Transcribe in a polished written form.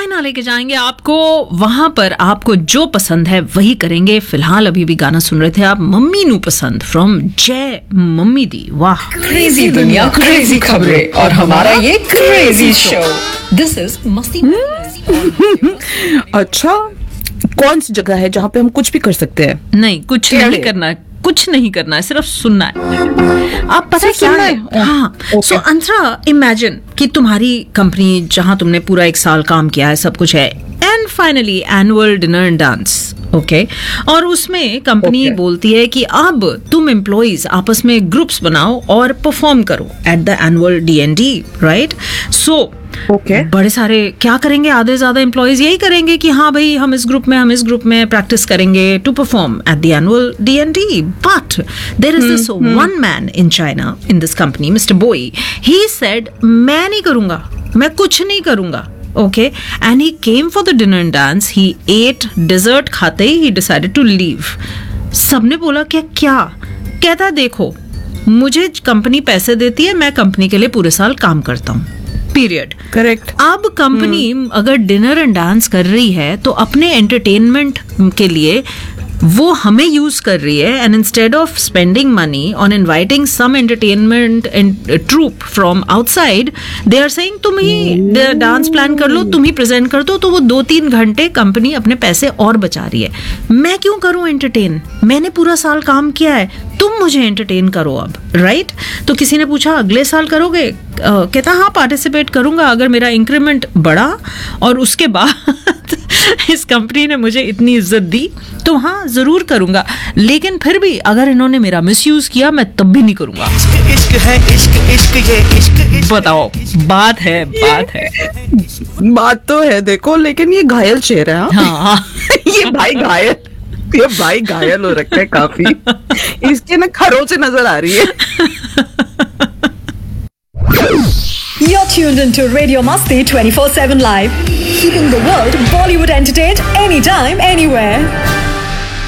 China लेके जाएंगे आपको, वहां पर आपको जो पसंद है वही करेंगे। फिलहाल अभी भी गाना सुन रहे थे आप मम्मी नू पसंद फ्रॉम जय मम्मी दी। वाह, क्रेजी दुनिया, क्रेजी खबरें और हमारा ये क्रेजी शो। दिस इज मस्ती। अच्छा, कौन सी जगह है जहाँ पे हम कुछ भी कर सकते हैं? नहीं, कुछ नहीं करना है, कुछ नहीं करना है, सिर्फ सुनना है। आप पता है क्या है? हाँ, सो अंतरा, इमेजिन कि तुम्हारी कंपनी जहां तुमने पूरा 1 साल काम किया है, सब कुछ है, and finally annual dinner and dance, okay, और उसमें कंपनी बोलती है कि अब तुम एम्प्लॉइज आपस में ग्रुप्स बनाओ और परफॉर्म करो at the annual D&D, right? सो बड़े सारे क्या करेंगे, आधे ज्यादा एम्प्लॉइज यही करेंगे कि हाँ भाई हम इस ग्रुप में प्रैक्टिस करेंगे to perform at the annual D&D। But there is this one man in China in this company, mister बोई। ही सेड मैं नहीं करूंगा, मैं कुछ नहीं करूंगा, okay, and he came for the dinner and dance. He ate dessert खाते ही he decided to leave. सबने बोला क्या? कहता देखो, मुझे कंपनी पैसे देती है, मैं कंपनी के लिए पूरे साल काम करता हूँ, पीरियड। करेक्ट। अब कंपनी अगर डिनर एंड डांस कर रही है तो अपने एंटरटेनमेंट के लिए वो हमें यूज कर रही है, and instead of spending money on inviting some entertainment troop from outside, they are saying तुम ही डांस प्लान कर लो, तुम ही प्रेजेंट कर दो। तो वो 2-3 घंटे कंपनी अपने पैसे और बचा रही है। मैं क्यों करूं एंटरटेन? मैंने पूरा साल काम किया है, तुम मुझे एंटरटेन करो अब, राइट? तो किसी ने पूछा अगले साल करोगे? कहता हाँ, पार्टिसिपेट करूंगा अगर मेरा इंक्रीमेंट बढ़ा और उसके बाद इस कंपनी ने मुझे इतनी इज्जत दी तो हाँ जरूर करूंगा, लेकिन फिर भी अगर इन्होंने मेरा मिसयूज किया मैं तब भी नहीं करूंगा। इश्क है, इश्क ये इश्क। बताओ, बात है। बात तो है, देखो, लेकिन ये घायल शेर है। हाँ। ये भाई घायल हो रखा है काफी। इसके ना खरोंचे नजर आ रही है। You're tuned into Radio Masti 24/7 Live, keeping the world Bollywood entertained anytime, anywhere.